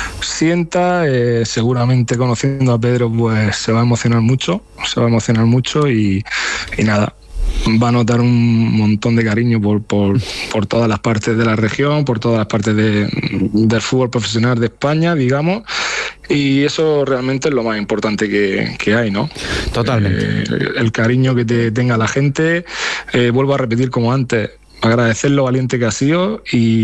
S13: sienta. Eh, seguramente conociendo a Pedro pues se va a emocionar mucho, se va a emocionar mucho y, y nada. Va a notar un montón de cariño por, por, por todas las partes de la región, por todas las partes de, del fútbol profesional de España, digamos, y eso realmente es lo más importante que, que hay, ¿no?
S11: Totalmente.
S13: Eh, el cariño que te tenga la gente, eh, vuelvo a repetir como antes, agradecer lo valiente que ha sido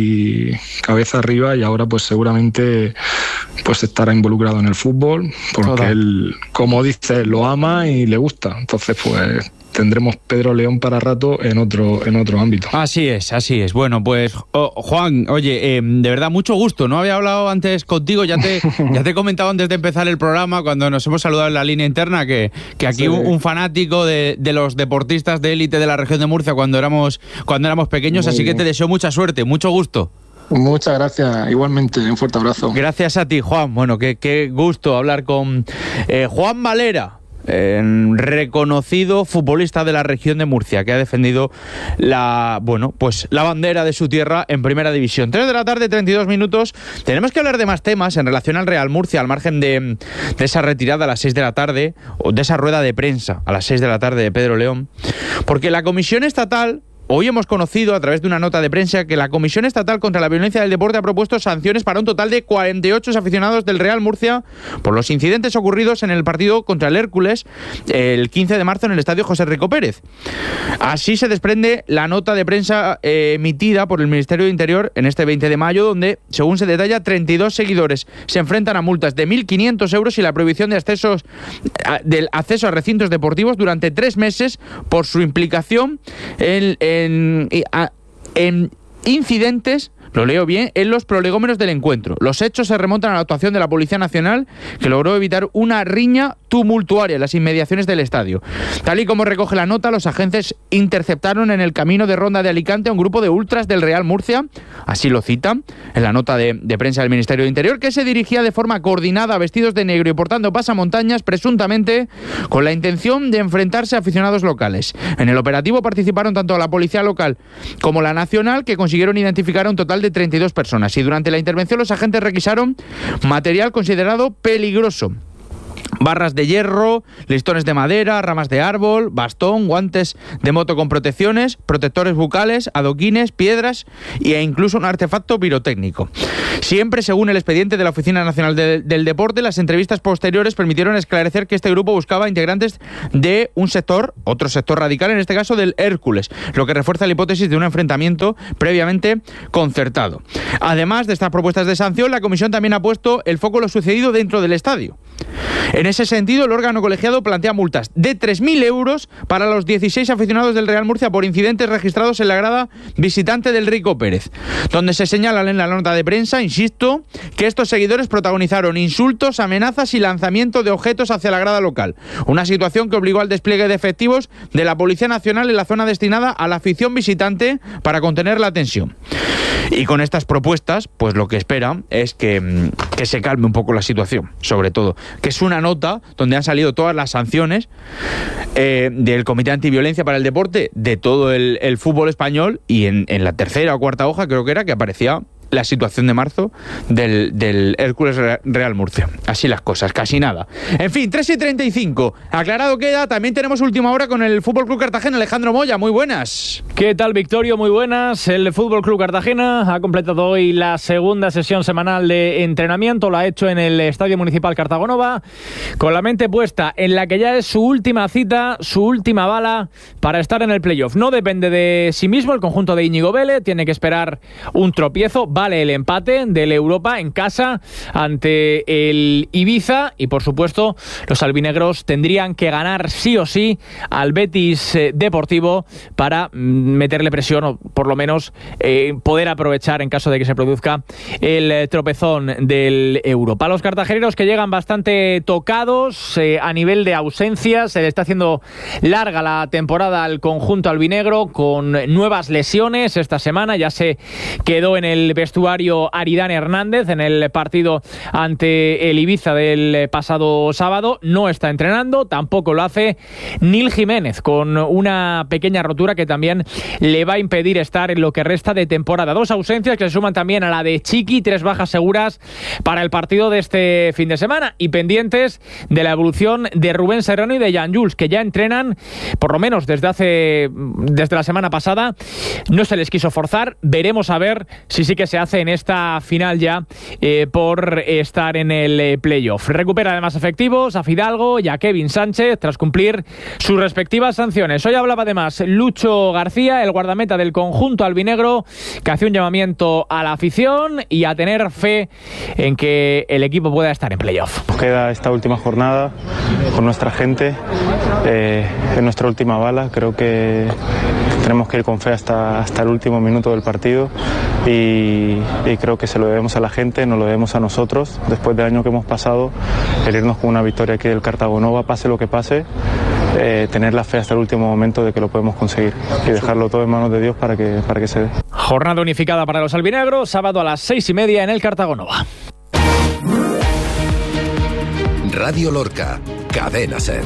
S13: y cabeza arriba y ahora pues seguramente pues estará involucrado en el fútbol porque Total. él, como dice, lo ama y le gusta, entonces pues... tendremos Pedro León para rato en otro en otro ámbito.
S11: Así es, así es. Bueno, pues oh, Juan, oye, eh, de verdad mucho gusto. No había hablado antes contigo, ya te ya te he comentado antes de empezar el programa cuando nos hemos saludado en la línea interna que, que aquí sí. un, un fanático de, de los deportistas de élite de la región de Murcia cuando éramos cuando éramos pequeños, Muy así bien. que te deseo mucha suerte, mucho gusto.
S13: Muchas gracias, igualmente, un fuerte abrazo.
S11: Gracias a ti, Juan. Bueno, qué, qué gusto hablar con eh, Juan Valera. Eh, reconocido futbolista de la región de Murcia que ha defendido la bueno pues la bandera de su tierra en primera división. Tres de la tarde, treinta y dos minutos. Tenemos que hablar de más temas en relación al Real Murcia, al margen de, de esa retirada a las seis de la tarde o de esa rueda de prensa a las seis de la tarde de Pedro León, porque la Comisión Estatal... Hoy hemos conocido a través de una nota de prensa que la Comisión Estatal contra la Violencia del Deporte ha propuesto sanciones para un total de cuarenta y ocho aficionados del Real Murcia por los incidentes ocurridos en el partido contra el Hércules el quince de marzo en el Estadio José Rico Pérez. Así se desprende la nota de prensa eh, emitida por el Ministerio de Interior en este veinte de mayo, donde, según se detalla, treinta y dos seguidores se enfrentan a multas de mil quinientos euros y la prohibición de accesos, del acceso a recintos deportivos durante tres meses por su implicación en... en En, en incidentes, lo leo bien, en los prolegómenos del encuentro. Los hechos se remontan a la actuación de la Policía Nacional, que logró evitar una riña tumultuaria en las inmediaciones del estadio. Tal y como recoge la nota, los agentes interceptaron en el camino de Ronda de Alicante a un grupo de ultras del Real Murcia, así lo citan en la nota de, de prensa del Ministerio de Interior, que se dirigía de forma coordinada, vestidos de negro y portando pasamontañas, presuntamente con la intención de enfrentarse a aficionados locales. En el operativo participaron tanto la policía local como la nacional, que consiguieron identificar a un total de treinta y dos personas, y durante la intervención los agentes requisaron material considerado peligroso: barras de hierro, listones de madera, ramas de árbol, bastón, guantes de moto con protecciones, protectores bucales, adoquines, piedras e incluso un artefacto pirotécnico. Siempre según el expediente de la Oficina Nacional de, del Deporte, las entrevistas posteriores permitieron esclarecer que este grupo buscaba integrantes de un sector, otro sector radical, en este caso del Hércules, lo que refuerza la hipótesis de un enfrentamiento previamente concertado. Además de estas propuestas de sanción, la comisión también ha puesto el foco en lo sucedido dentro del estadio. En ese sentido, el órgano colegiado plantea multas de tres mil euros para los dieciséis aficionados del Real Murcia por incidentes registrados en la grada visitante del Rico Pérez, donde se señala en la nota de prensa, insisto, que estos seguidores protagonizaron insultos, amenazas y lanzamiento de objetos hacia la grada local, una situación que obligó al despliegue de efectivos de la Policía Nacional en la zona destinada a la afición visitante para contener la tensión. Y con estas propuestas, pues lo que espera es que, que se calme un poco la situación, sobre todo, que es una una nota donde han salido todas las sanciones eh, del Comité Antiviolencia para el Deporte de todo el, el fútbol español, y en, en la tercera o cuarta hoja creo que era que aparecía la situación de marzo del, del Hércules Real Murcia. Así las cosas, casi nada. En fin, tres y treinta y cinco. Aclarado queda. También tenemos última hora con el Fútbol Club Cartagena. Alejandro Moya, muy buenas.
S14: ¿Qué tal, Victorio? Muy buenas. El Fútbol Club Cartagena ha completado hoy la segunda sesión semanal de entrenamiento. Lo ha hecho en el Estadio Municipal Cartagonova, con la mente puesta en la que ya es su última cita, su última bala para estar en el playoff. No depende de sí mismo el conjunto de Íñigo Vélez. Tiene que esperar un tropiezo. Vale el empate del Europa en casa ante el Ibiza, y por supuesto los albinegros tendrían que ganar sí o sí al Betis eh, Deportivo para meterle presión, o por lo menos eh, poder aprovechar en caso de que se produzca el eh, tropezón del Europa. Los cartageneros, que llegan bastante tocados eh, a nivel de ausencias, se le está haciendo larga la temporada al conjunto albinegro, con nuevas lesiones esta semana. Ya se quedó en el vestuario Aridán Hernández en el partido ante el Ibiza del pasado sábado. No está entrenando, tampoco lo hace Nil Jiménez, con una pequeña rotura que también le va a impedir estar en lo que resta de temporada. Dos ausencias que se suman también a la de Chiqui, tres bajas seguras para el partido de este fin de semana, y pendientes de la evolución de Rubén Serrano y de Jan Jules, que ya entrenan, por lo menos desde hace desde la semana pasada. No se les quiso forzar. Veremos a ver si sí que se hace en esta final ya eh, por estar en el eh, playoff. Recupera además efectivos a Fidalgo y a Kevin Sánchez tras cumplir sus respectivas sanciones. Hoy hablaba además Lucho García, el guardameta del conjunto albinegro, que hace un llamamiento a la afición y a tener fe en que el equipo pueda estar en playoff.
S15: Nos queda esta última jornada con nuestra gente, eh, en nuestra última bala. Creo que tenemos que ir con fe hasta, hasta el último minuto del partido, y, y creo que se lo debemos a la gente, nos lo debemos a nosotros. Después del año que hemos pasado, el irnos con una victoria aquí del Cartagonova, pase lo que pase, eh, tener la fe hasta el último momento de que lo podemos conseguir y dejarlo todo en manos de Dios para que, para que se dé.
S14: Jornada unificada para los albinegros, sábado a las seis y media en el Cartagonova.
S10: Radio Lorca, Cadena Ser.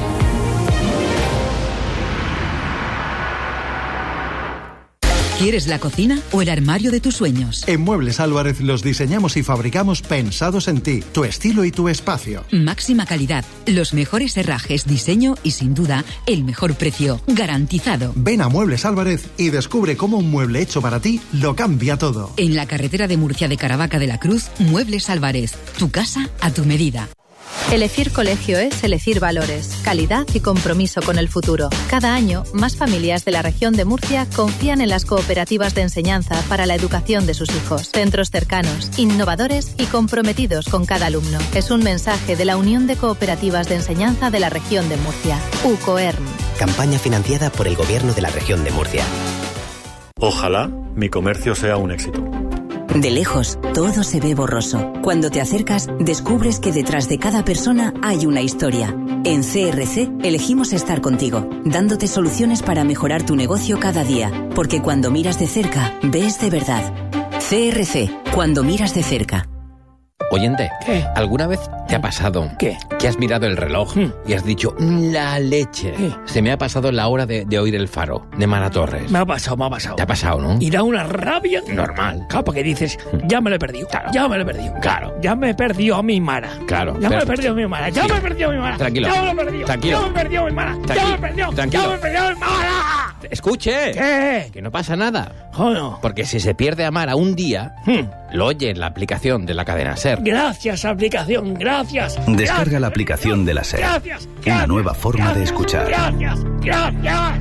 S16: ¿Quieres la cocina o el armario de tus sueños?
S17: En Muebles Álvarez los diseñamos y fabricamos pensados en ti, tu estilo y tu espacio.
S16: Máxima calidad, los mejores herrajes, diseño y sin duda el mejor precio, garantizado.
S17: Ven a Muebles Álvarez y descubre cómo un mueble hecho para ti lo cambia todo.
S16: En la carretera de Murcia de Caravaca de la Cruz, Muebles Álvarez, tu casa a tu medida.
S18: Elegir colegio es elegir valores, calidad y compromiso con el futuro. Cada año, más familias de la región de Murcia confían en las cooperativas de enseñanza para la educación de sus hijos. Centros cercanos, innovadores y comprometidos con cada alumno. Es un mensaje de la Unión de Cooperativas de Enseñanza de la región de Murcia, UCOERM.
S19: Campaña financiada por el Gobierno de la región de Murcia.
S20: Ojalá mi comercio sea un éxito.
S24: De lejos, todo se ve borroso. Cuando te acercas, descubres que detrás de cada persona hay una historia. En C R C elegimos estar contigo, dándote soluciones para mejorar tu negocio cada día. Porque cuando miras de cerca, ves de verdad. C R C, cuando miras de cerca.
S21: Oyente, ¿qué? ¿Alguna vez te ha pasado ¿Qué? que has mirado el reloj ¿Mm? y has dicho, la leche? ¿Qué? Se me ha pasado la hora de, de oír el faro, de Mara Torres.
S22: Me ha pasado, me ha pasado.
S21: ¿Te ha pasado, no?
S22: Y da una rabia.
S21: Normal.
S22: Claro, porque dices, ya me lo he perdido. Claro. Ya me lo he perdido.
S21: Claro.
S22: Ya me he perdido a mi Mara.
S21: Claro.
S22: Ya me he perdido a mi Mara. Ya sí. me he perdido a mi Mara.
S21: Tranquilo.
S22: Ya me lo he perdido.
S21: Tranquilo.
S22: Ya me he perdido a mi Mara.
S21: Tranquilo.
S22: Ya me he perdido.
S21: Tranquilo.
S22: Ya me he perdido a mi Mara.
S21: Escuche.
S22: ¿Qué?
S21: Que no pasa nada.
S22: Joder.
S21: Porque si se pierde a Mara un día, hmm. lo oye en la aplicación de la cadena SER.
S22: Gracias, aplicación. Gracias.
S10: Descarga
S22: gracias.
S10: la aplicación de la SER.
S22: Gracias.
S10: Una
S22: gracias,
S10: nueva forma
S22: gracias,
S10: de escuchar.
S22: Gracias. Gracias.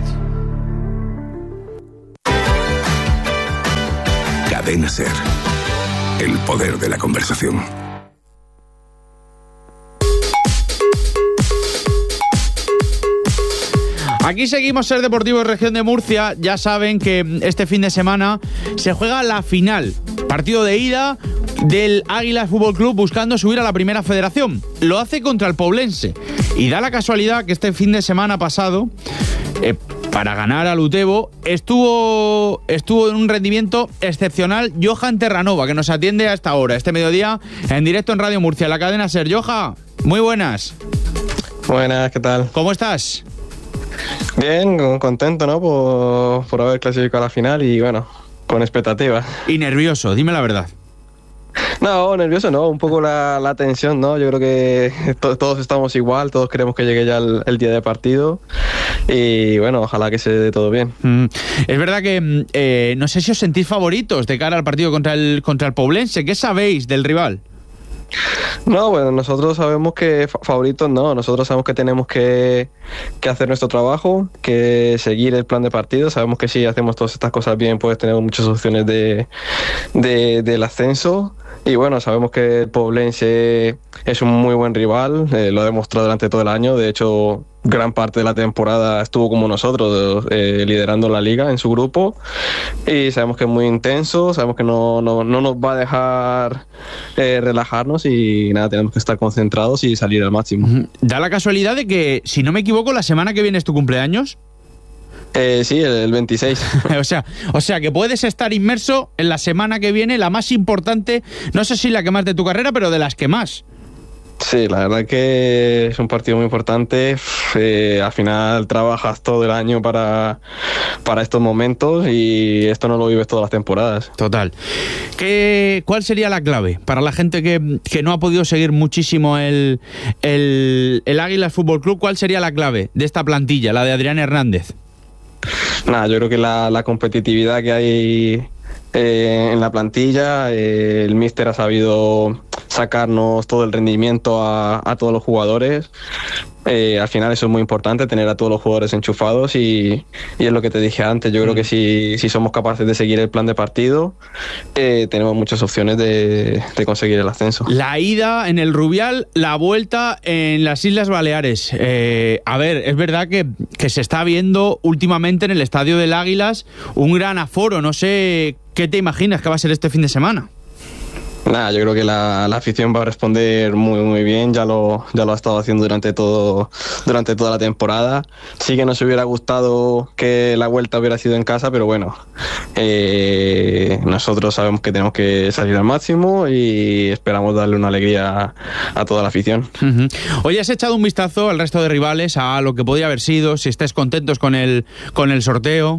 S10: Cadena SER. El poder de la conversación.
S11: Aquí seguimos, Ser Deportivo de Región de Murcia. Ya saben que este fin de semana se juega la final, partido de ida del Águilas Fútbol Club buscando subir a la primera federación. Lo hace contra el Poblense y da la casualidad que este fin de semana pasado, eh, para ganar al Utebo, estuvo, estuvo en un rendimiento excepcional Johan Terranova, que nos atiende a esta hora, este mediodía, en directo en Radio Murcia, la cadena SER. Johan, muy buenas.
S1: Buenas, ¿qué tal?
S11: ¿Cómo estás?
S1: Bien, contento, ¿no? Por, por haber clasificado a la final y bueno, con expectativas.
S11: Y nervioso, dime la verdad.
S1: No, nervioso no, un poco la, la tensión, ¿no? Yo creo que to- todos estamos igual, todos queremos que llegue ya el, el día de partido y bueno, ojalá que se dé todo bien.
S11: Mm, es verdad que eh, no sé si os sentís favoritos de cara al partido contra el, contra el Poblense. ¿Qué sabéis del rival?
S1: No, bueno, nosotros sabemos que fa- favoritos no, nosotros sabemos que tenemos que, que hacer nuestro trabajo, que seguir el plan de partido, sabemos que si hacemos todas estas cosas bien, pues tenemos muchas opciones de, de, del ascenso. Y bueno, sabemos que el Poblense es un muy buen rival, eh, lo ha demostrado durante todo el año, de hecho gran parte de la temporada estuvo como nosotros, eh, liderando la liga en su grupo y sabemos que es muy intenso, sabemos que no, no, no nos va a dejar eh, relajarnos y nada, tenemos que estar concentrados y salir al máximo.
S11: Da la casualidad de que, si no me equivoco, la semana que viene es tu cumpleaños.
S1: Eh, sí, el, el veintiséis.
S11: o sea, o sea que puedes estar inmerso en la semana que viene, la más importante, no sé si la que más de tu carrera, pero de las que más.
S1: Sí, la verdad que es un partido muy importante. Eh, al final trabajas todo el año para, para estos momentos y esto no lo vives todas las temporadas.
S11: Total. ¿Qué, ¿Cuál sería la clave para la gente que, que no ha podido seguir muchísimo el, el, el Águilas Fútbol Club? ¿Cuál sería la clave de esta plantilla, la de Adrián Hernández?
S1: Nada, yo creo que la, la competitividad que hay eh, en la plantilla, eh, el míster ha sabido sacarnos todo el rendimiento a, a todos los jugadores. Eh, al final eso es muy importante, tener a todos los jugadores enchufados y, y es lo que te dije antes, yo creo que si, si somos capaces de seguir el plan de partido, eh, tenemos muchas opciones de, de conseguir el ascenso.
S11: La ida en el Rubial, la vuelta en las Islas Baleares. Eh, a ver, es verdad que, que se está viendo últimamente en el Estadio del Águilas un gran aforo, no sé qué te imaginas que va a ser este fin de semana.
S1: Nada, yo creo que la, la afición va a responder muy muy bien, ya lo, ya lo ha estado haciendo durante todo, durante toda la temporada. Sí que nos hubiera gustado que la vuelta hubiera sido en casa, pero bueno, eh, nosotros sabemos que tenemos que salir al máximo y esperamos darle una alegría a, a toda la afición.
S11: Uh-huh. Hoy has echado un vistazo al resto de rivales, a lo que podía haber sido, si estáis contentos con el, con el sorteo.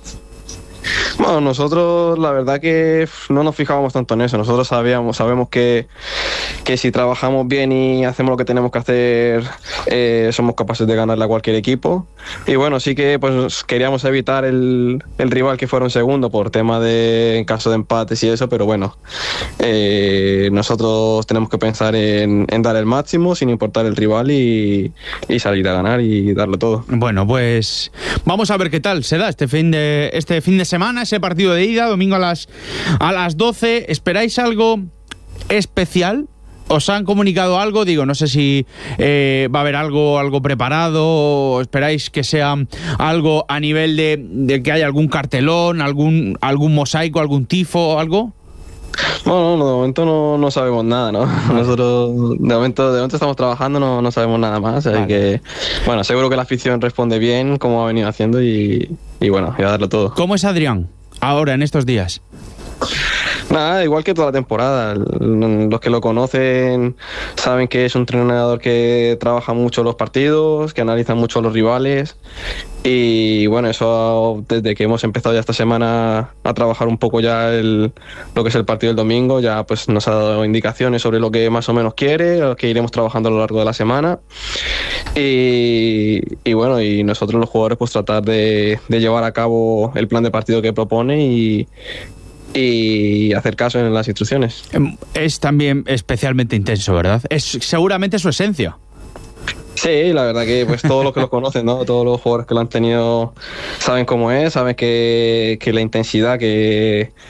S1: Bueno, nosotros la verdad que no nos fijábamos tanto en eso. Nosotros sabíamos, sabemos que, que si trabajamos bien y hacemos lo que tenemos que hacer, eh, somos capaces de ganarle a cualquier equipo. Y bueno, sí que pues queríamos evitar el, el rival que fuera un segundo por tema de en caso de empates y eso, pero bueno, eh, nosotros tenemos que pensar en, en dar el máximo sin importar el rival y, y salir a ganar y darlo todo.
S11: Bueno, pues vamos a ver qué tal se da este fin de este fin de semana, ese partido de ida, domingo a las, a las doce. ¿Esperáis algo especial? ¿Os han comunicado algo? Digo, no sé si eh, va a haber algo, algo preparado, o esperáis que sea algo a nivel de, de que haya algún cartelón, algún, algún mosaico, algún tifo, algo.
S1: Bueno, no, de momento no, no sabemos nada, ¿no? Nosotros de momento, de momento estamos trabajando, no, no sabemos nada más, así vale. que, bueno, seguro que la afición responde bien, como ha venido haciendo y, y bueno, y a darlo todo.
S11: ¿Cómo es Adrián ahora, en estos días?
S1: Nada, igual que toda la temporada. Los que lo conocen saben que es un entrenador que trabaja mucho los partidos, que analiza mucho los rivales y bueno, eso desde que hemos empezado ya esta semana a trabajar un poco ya el, lo que es el partido del domingo, ya pues nos ha dado indicaciones sobre lo que más o menos quiere, lo que iremos trabajando a lo largo de la semana y, y bueno, y nosotros los jugadores pues tratar de, de llevar a cabo el plan de partido que propone y y hacer caso en las instrucciones.
S11: Es también especialmente intenso, ¿verdad? Es seguramente su esencia.
S1: Sí, la verdad que pues todos los que lo conocen, ¿no? Todos los jugadores que lo han tenido saben cómo es, saben que, que la intensidad que,